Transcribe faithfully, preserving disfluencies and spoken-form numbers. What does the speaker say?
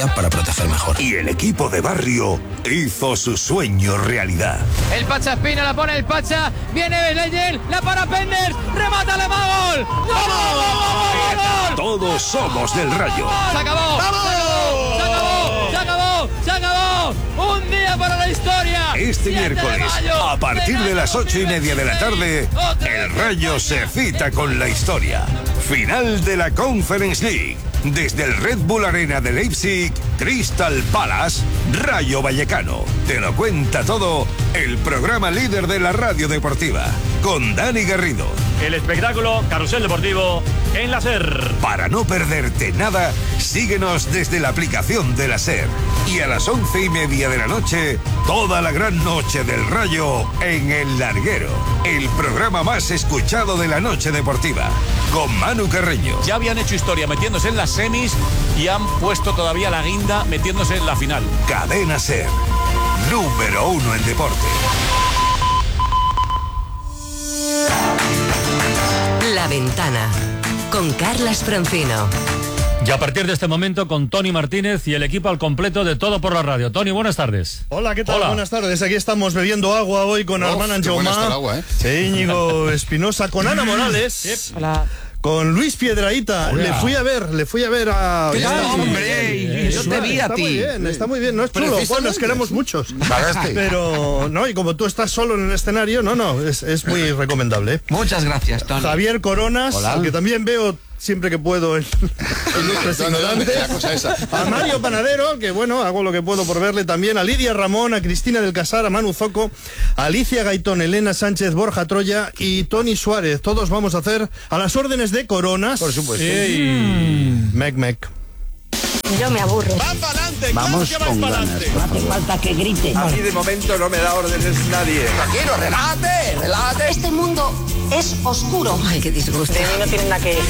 para proteger mejor. Y el equipo de barrio hizo su sueño realidad. El Pacha Espina la pone el Pacha, viene Leyen, la para Penders, remata, le va gol. ¡Gol, gol, gol, gol! Todos somos del Rayo. ¡Se acabó! ¡Vamos! ¡Se acabó! ¡Se acabó! ¡Se acabó! ¡Un día para la historia! Este miércoles, a partir de las ocho y media de la tarde, el Rayo se cita con la historia. Final de la Conference League. Desde el Red Bull Arena de Leipzig, Crystal Palace, Rayo Vallecano. Te lo cuenta todo el programa líder de la radio deportiva, con Dani Garrido. El espectáculo Carrusel Deportivo en la SER. Para no perderte nada, síguenos desde la aplicación de la SER. Y a las once y media de la noche, toda la gran noche del Rayo en El Larguero. El programa más escuchado de la noche deportiva, con Manu Carreño. Ya habían hecho historia metiéndose en las semis y han puesto todavía la guinda metiéndose en la final. Cadena SER, número uno en deporte. La Ventana, con Carlas Francino. Y a partir de este momento con Tony Martínez y el equipo al completo de Todo por la Radio. Tony, buenas tardes. Hola, ¿qué tal? Hola. Buenas tardes. Aquí estamos bebiendo agua hoy con Armand Anjomá, ¿eh? Íñigo Espinosa, con Ana Morales. Yep. Hola. Con Luis Piedrahíta. Hola. Le fui a ver, le fui a ver a... ¿Qué tal, Está hombre? bien. Yo te vi a Está ti. muy bien, está muy bien. No es chulo, Juan, nos queremos muchos. Pagaste. Pero, no, y como tú estás solo en el escenario, no, no, es, es muy recomendable. ¿eh? Muchas gracias, Tony. Javier Coronas, Hola. al que también veo siempre que puedo en, en nuestros ignorantes. A Mario Panadero, que bueno, hago lo que puedo por verle también. A Lidia Ramón, a Cristina del Casar, a Manu Zoco, a Alicia Gaitón, Elena Sánchez, Borja Troya y Tony Suárez. Todos vamos a hacer a las órdenes de Coronas. Por supuesto. Mm. Mec, mec. Yo me aburro. ¡Va para adelante! Vamos claro que con vas para ganas. adelante. No hace falta que grite. A mí de momento no me da órdenes nadie. Quiero, relájate, relájate. Este mundo es oscuro. Ay, qué disgusto. De mí no tienen nada que decir.